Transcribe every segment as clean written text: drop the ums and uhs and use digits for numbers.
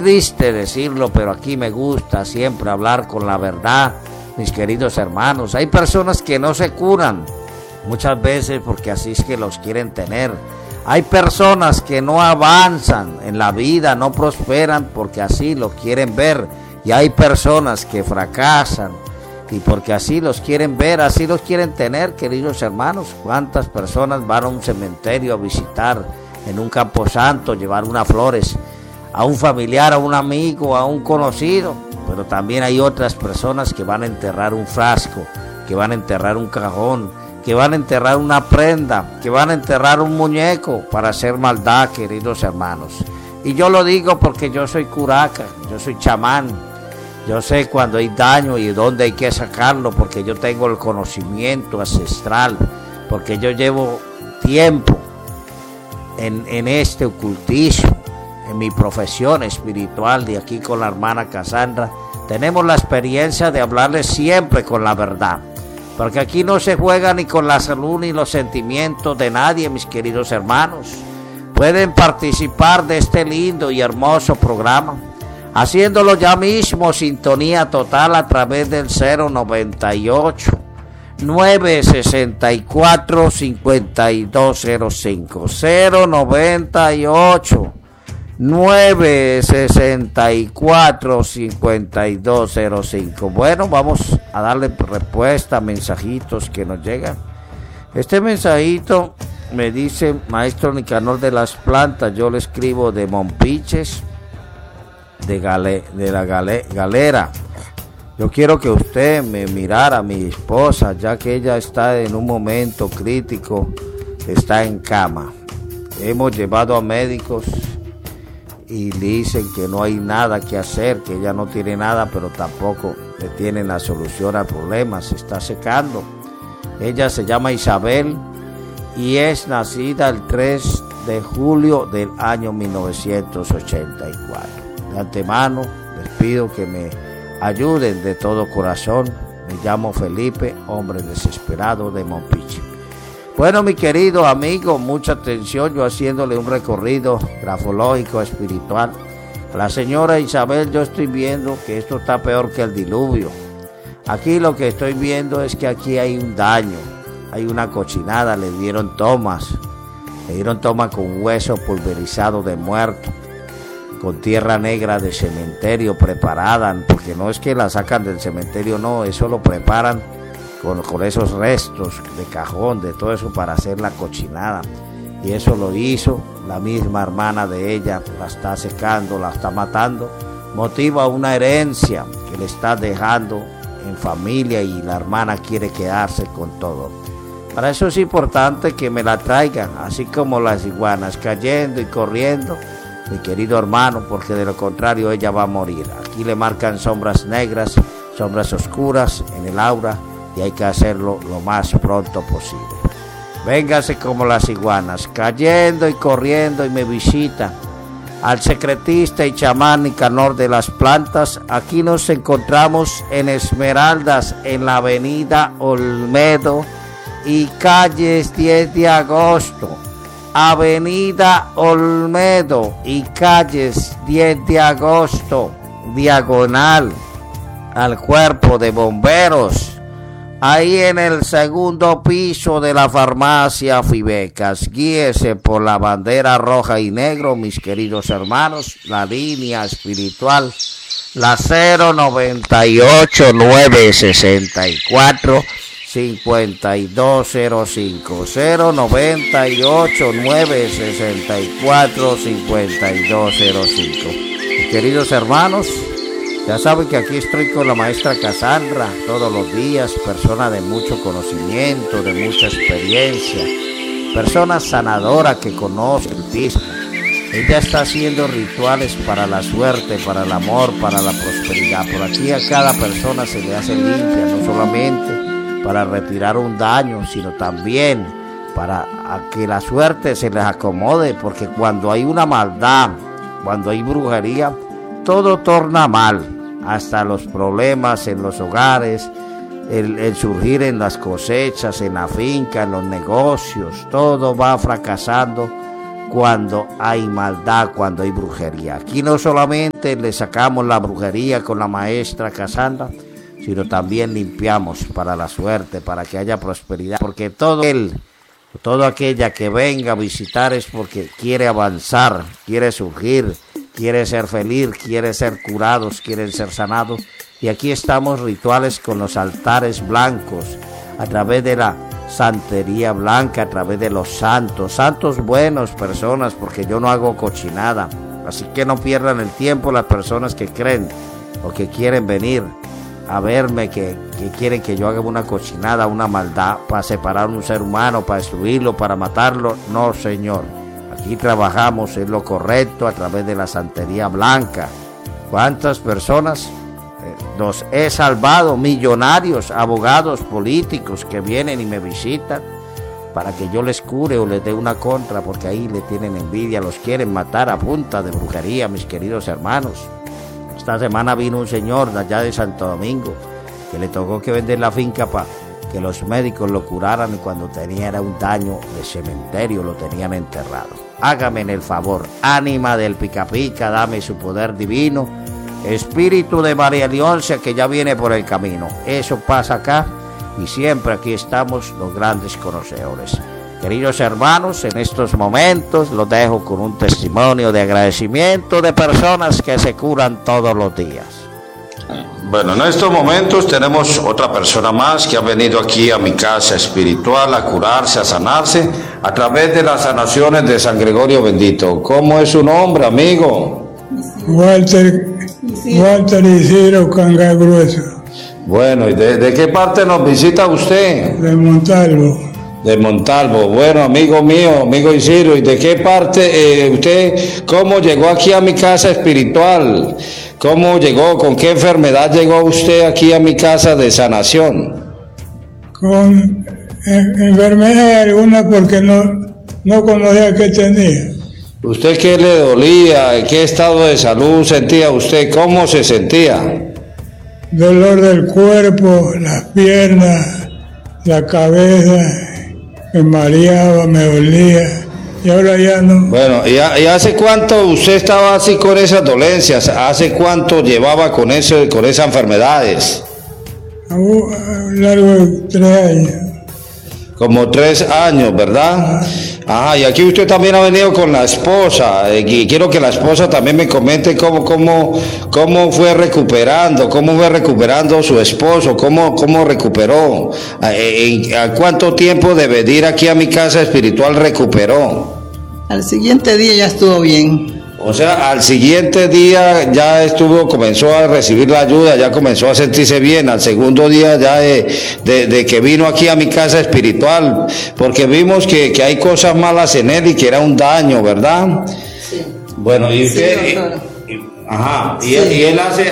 triste decirlo, pero aquí me gusta siempre hablar con la verdad, mis queridos hermanos. Hay personas que no se curan, muchas veces porque así es que los quieren tener. Hay personas que no avanzan en la vida, no prosperan porque así lo quieren ver. Y hay personas que fracasan y porque así los quieren ver, así los quieren tener, queridos hermanos. ¿Cuántas personas van a un cementerio a visitar, en un camposanto, llevar unas flores a un familiar, a un amigo, a un conocido? Pero también hay otras personas que van a enterrar un frasco, que van a enterrar un cajón, que van a enterrar una prenda, que van a enterrar un muñeco para hacer maldad, queridos hermanos. Y yo lo digo porque yo soy curaca, yo soy chamán. Yo sé cuando hay daño y dónde hay que sacarlo, porque yo tengo el conocimiento ancestral, porque yo llevo tiempo en este ocultismo, en mi profesión espiritual de aquí con la hermana Cassandra. Tenemos la experiencia de hablarles siempre con la verdad, porque aquí no se juega ni con la salud ni los sentimientos de nadie, mis queridos hermanos. Pueden participar de este lindo y hermoso programa haciéndolo ya mismo, sintonía total a través del 098 964 5205 098 964 5205. Bueno, vamos a darle respuesta a mensajitos que nos llegan. Este mensajito me dice: maestro Nicanor de las Plantas, yo le escribo de Mompiches, de la Galera. Yo quiero que usted me mirara a mi esposa, ya que ella está en un momento crítico, está en cama. Hemos llevado a médicos y dicen que no hay nada que hacer, que ella no tiene nada, pero tampoco le tienen la solución al problema, se está secando. Ella se llama Isabel y es nacida el 3 de julio del año 1984. De antemano les pido que me ayuden de todo corazón. Me llamo Felipe, hombre desesperado de Mompiche. Bueno, mi querido amigo, mucha atención, yo haciéndole un recorrido grafológico espiritual. A la señora Isabel, yo estoy viendo que esto está peor que el diluvio. Aquí lo que estoy viendo es que aquí hay un daño, hay una cochinada, le dieron tomas con hueso pulverizado de muerto, con tierra negra de cementerio preparada, porque no es que la sacan del cementerio, no, eso lo preparan con esos restos de cajón, de todo eso para hacer la cochinada. Y eso lo hizo la misma hermana de ella, la está secando, la está matando, motiva una herencia que le está dejando en familia y la hermana quiere quedarse con todo. Para eso es importante que me la traigan, así como las iguanas, cayendo y corriendo, mi querido hermano, porque de lo contrario ella va a morir. Aquí le marcan sombras negras, sombras oscuras en el aura, y hay que hacerlo lo más pronto posible. Véngase como las iguanas, cayendo y corriendo, y me visita al secretista y chamán Nicanor de las Plantas. Aquí nos encontramos en Esmeraldas, en la avenida Olmedo y calles 10 de agosto. Avenida Olmedo y calles 10 de agosto, diagonal al cuerpo de bomberos. Ahí en el segundo piso de la farmacia Fibecas. Guíese por la bandera roja y negro, mis queridos hermanos, la línea espiritual, la 098 964 5205 098 964 5205. Queridos hermanos, ya saben que aquí estoy con la maestra Cassandra todos los días, persona de mucho conocimiento, de mucha experiencia, persona sanadora que conoce el pismo. Ella está haciendo rituales para la suerte, para el amor, para la prosperidad. Por aquí a cada persona se le hace limpia, no solamente para retirar un daño, sino también para que la suerte se les acomode, porque cuando hay una maldad, cuando hay brujería, todo torna mal, hasta los problemas en los hogares, el surgir en las cosechas, en la finca, en los negocios, todo va fracasando cuando hay maldad, cuando hay brujería. Aquí no solamente le sacamos la brujería con la maestra Casandra, sino también limpiamos para la suerte, para que haya prosperidad, porque todo aquella que venga a visitar es porque quiere avanzar, quiere surgir, quiere ser feliz, quiere ser curados, quieren ser sanados. Y aquí estamos rituales con los altares blancos, a través de la santería blanca, a través de los santos buenos personas, porque yo no hago cochinada. Así que no pierdan el tiempo las personas que creen o que quieren venir a verme, que quieren que yo haga una cochinada, una maldad, para separar un ser humano, para destruirlo, para matarlo. No, señor. Aquí trabajamos en lo correcto a través de la santería blanca. ¿Cuántas personas los he salvado? Millonarios, abogados, políticos que vienen y me visitan para que yo les cure o les dé una contra, porque ahí le tienen envidia, los quieren matar a punta de brujería, mis queridos hermanos. Esta semana vino un señor de allá de Santo Domingo que le tocó que vender la finca para que los médicos lo curaran, y cuando tenía era un daño de cementerio, lo tenían enterrado. Hágame el favor, ánima del pica pica, dame su poder divino, espíritu de María Leoncia que ya viene por el camino. Eso pasa acá y siempre aquí estamos los grandes conocedores. Queridos hermanos, en estos momentos los dejo con un testimonio de agradecimiento de personas que se curan todos los días. Bueno, en estos momentos tenemos otra persona más que ha venido aquí a mi casa espiritual a curarse, a sanarse a través de las sanaciones de San Gregorio Bendito. ¿Cómo es su nombre, amigo? Walter Isidro Cangagrueso. Bueno, ¿y de qué parte nos visita usted? De Montalvo. De Montalvo. Bueno, amigo mío, amigo Isidro, ¿y de qué parte usted, cómo llegó aquí a mi casa espiritual? ¿Cómo llegó? ¿Con qué enfermedad llegó usted aquí a mi casa de sanación? Con enfermedad alguna, porque no conocía qué tenía. ¿Usted qué le dolía? ¿En qué estado de salud sentía usted? ¿Cómo se sentía? Dolor del cuerpo, las piernas, la cabeza, me mareaba, me dolía, y ahora ya no. Bueno, ¿y hace cuánto usted estaba así con esas dolencias? ¿Hace cuánto llevaba con esas enfermedades? A lo largo de 3 años. Como 3 años, ¿verdad? Ajá, y aquí usted también ha venido con la esposa, y quiero que la esposa también me comente cómo fue recuperando su esposo, cómo recuperó, a cuánto tiempo de venir aquí a mi casa espiritual recuperó. Al siguiente día ya estuvo bien. O sea, al siguiente día ya comenzó a recibir la ayuda, ya comenzó a sentirse bien. Al segundo día ya de que vino aquí a mi casa espiritual, porque vimos que hay cosas malas en él y que era un daño, ¿verdad? Sí. Bueno, y usted, ajá, sí. y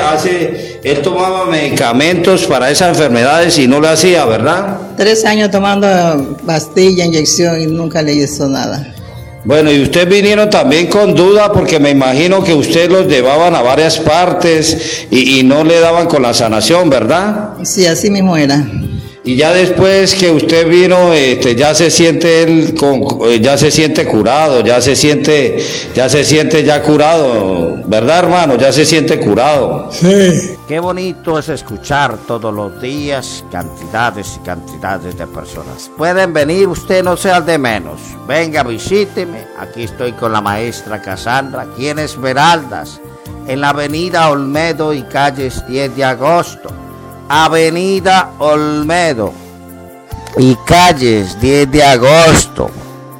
él tomaba medicamentos para esas enfermedades y no le hacía, ¿verdad? 3 años tomando pastilla, inyección, y nunca le hizo nada. Bueno, y usted vinieron también con duda, porque me imagino que usted los llevaban a varias partes y no le daban con la sanación, ¿verdad? Sí, así mismo era. Y ya después que usted vino, ya se siente ya se siente curado, ya se siente ya curado, ¿verdad, hermano? Ya se siente curado. Sí. Qué bonito es escuchar todos los días cantidades y cantidades de personas. Pueden venir, usted no sea el de menos. Venga, visíteme. Aquí estoy con la maestra Casandra, aquí en Esmeraldas, en la avenida Olmedo y calles 10 de agosto. Avenida Olmedo y calles 10 de agosto,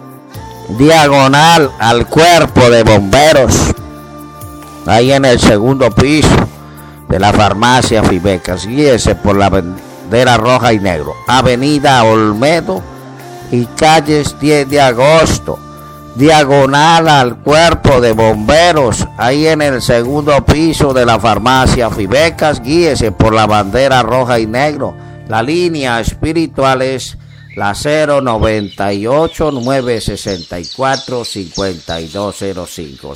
diagonal al cuerpo de bomberos, ahí en el segundo piso de la farmacia Fibecas. Guíese por la bandera roja y negro. Avenida Olmedo y calles 10 de agosto, diagonal al cuerpo de bomberos, ahí en el segundo piso de la farmacia Fibecas. Guíese por la bandera roja y negro. La línea espiritual es la 098-964-5205.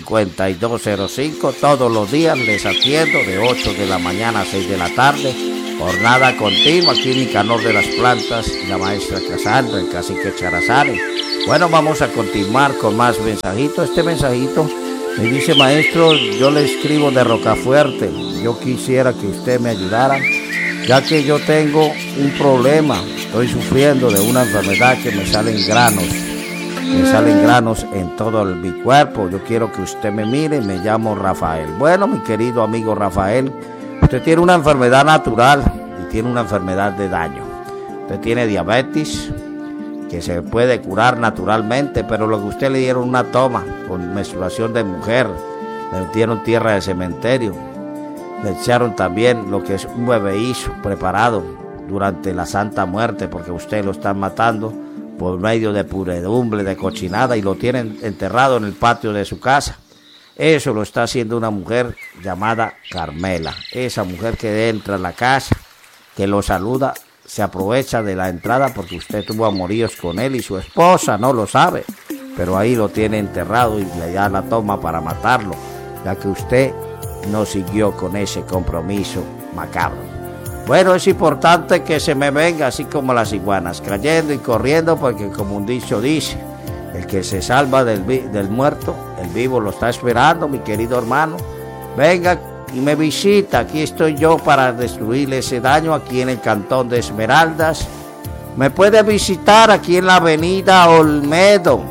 098-964-5205. Todos los días les atiendo de 8 de la mañana a 6 de la tarde Jornada continua aquí en Nicanor de las Plantas y la maestra Casandra, el cacique Charazani. Bueno, vamos a continuar con más mensajitos. Este mensajito me dice: maestro, yo le escribo de Rocafuerte. Yo quisiera que usted me ayudara, ya que yo tengo un problema. Estoy sufriendo de una enfermedad que me salen granos. Me salen granos en todo mi cuerpo. Yo quiero que usted me mire. Me llamo Rafael. Bueno, mi querido amigo Rafael, usted tiene una enfermedad natural y tiene una enfermedad de daño. Usted tiene diabetes, que se puede curar naturalmente, pero lo que usted le dieron una toma con menstruación de mujer, le metieron tierra de cementerio, le echaron también lo que es un bebeízo preparado durante la Santa Muerte, porque usted lo están matando por medio de pudredumbre, de cochinada, y lo tienen enterrado en el patio de su casa. Eso lo está haciendo una mujer llamada Carmela. Esa mujer que entra a la casa, que lo saluda, se aprovecha de la entrada porque usted tuvo amoríos con él y su esposa no lo sabe, pero ahí lo tiene enterrado y le da la toma para matarlo, ya que usted no siguió con ese compromiso macabro. Bueno, es importante que se me venga así como las iguanas, cayendo y corriendo, porque como un dicho dice, el que se salva del muerto, el vivo lo está esperando, mi querido hermano. Venga y me visita, aquí estoy yo para destruirle ese daño aquí en el Cantón de Esmeraldas. Me puede visitar aquí en la Avenida Olmedo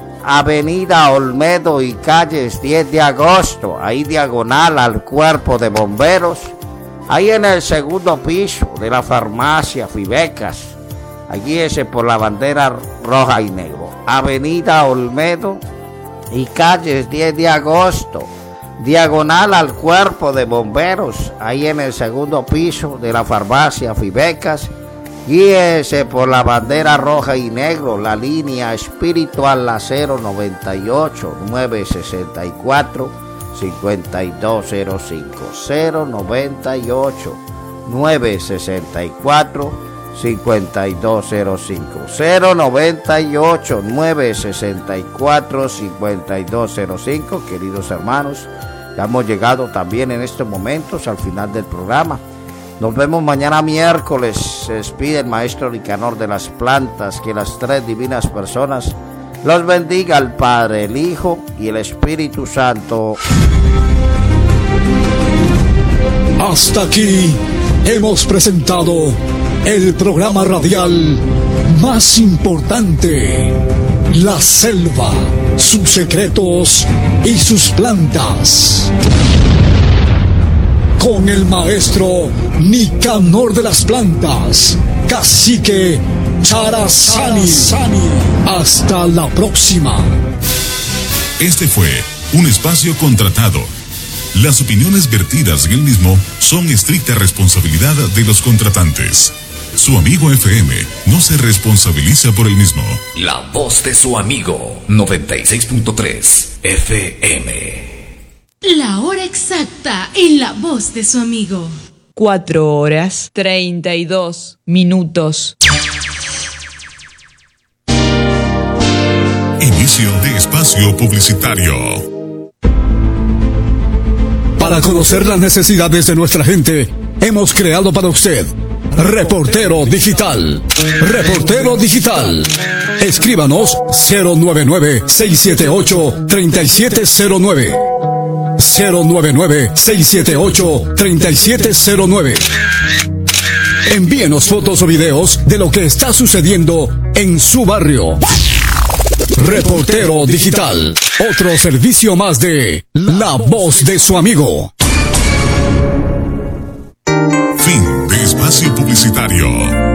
y calles 10 de agosto, ahí diagonal al Cuerpo de Bomberos, ahí en el segundo piso de la farmacia Fibecas, allí ese por la bandera roja y negro, Avenida Olmedo y calles 10 de agosto, diagonal al Cuerpo de Bomberos, ahí en el segundo piso de la farmacia Fibecas. Guíese por la bandera roja y negro, la línea espiritual, la 098 964 5205, 098 964 5205, 098 964 5205. Queridos hermanos, ya hemos llegado también en estos momentos al final del programa. Nos vemos mañana miércoles. Se despide el maestro Nicanor de las Plantas. Que las tres divinas personas los bendiga, el Padre, el Hijo y el Espíritu Santo. Hasta aquí hemos presentado el programa radial más importante, La Selva, sus secretos y sus plantas, con el maestro Nicanor de las Plantas, cacique Charazani. Hasta la próxima. Este fue un espacio contratado. Las opiniones vertidas en el mismo son estricta responsabilidad de los contratantes. Su amigo FM no se responsabiliza por el mismo. La voz de su amigo, 96.3 FM. La hora exacta en la voz de su amigo. 4:32. Inicio de espacio publicitario. Para conocer las necesidades de nuestra gente, hemos creado para usted Reportero Digital. Reportero Digital. Escríbanos 099-678-3709. 099-678-3709. Envíenos fotos o videos de lo que está sucediendo en su barrio. Reportero Digital, otro servicio más de La Voz de su amigo. Fin de espacio publicitario.